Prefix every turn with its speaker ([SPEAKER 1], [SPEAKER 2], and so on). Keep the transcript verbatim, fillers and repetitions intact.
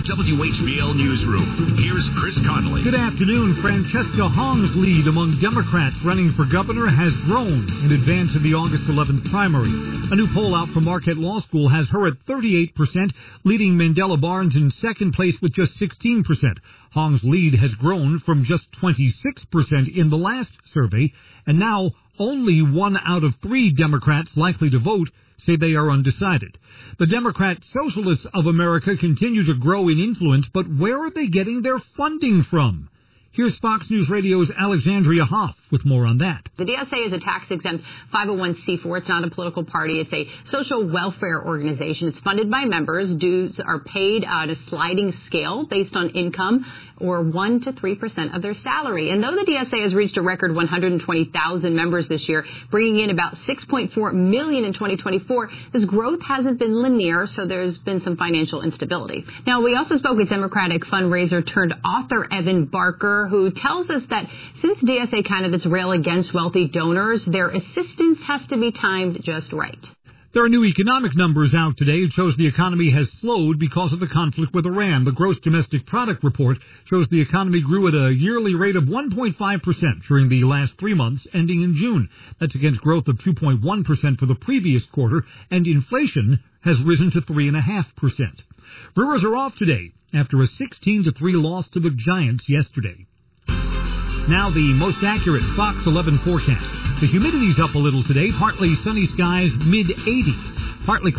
[SPEAKER 1] W H B L Newsroom. Here's Chris Connolly.
[SPEAKER 2] Good afternoon. Francesca Hong's lead among Democrats running for governor has grown in advance of the August eleventh primary. A new poll out from Marquette Law School has her at thirty-eight percent, leading Mandela Barnes in second place with just sixteen percent. Hong's lead has grown from just twenty-six percent in the last survey, and now only one out of three Democrats likely to vote say they are undecided. The Democrat Socialists of America continue to grow in influence, but where are they getting their funding from? Here's Fox News Radio's Alexandria Hoff with more on that.
[SPEAKER 3] The D S A is a tax-exempt five oh one c four. It's not a political party. It's a social welfare organization. It's funded by members. Dues are paid on a sliding scale based on income or one to three percent of their salary. And though the D S A has reached a record one hundred twenty thousand members this year, bringing in about six point four million in twenty twenty-four, this growth hasn't been linear, so there's been some financial instability. Now, we also spoke with Democratic fundraiser turned author Evan Barker, who tells us that since D S A candidates rail against wealthy donors, their assistance has to be timed just right.
[SPEAKER 2] There are new economic numbers out today. It shows the economy has slowed because of the conflict with Iran. The gross domestic product report shows the economy grew at a yearly rate of one point five percent during the last three months, ending in June. That's against growth of two point one percent for the previous quarter, and inflation has risen to three point five percent. Brewers are off today after a sixteen to three loss to the Giants yesterday. Now the most accurate Fox eleven forecast. The humidity's up a little today. Partly sunny skies, mid eighties. Partly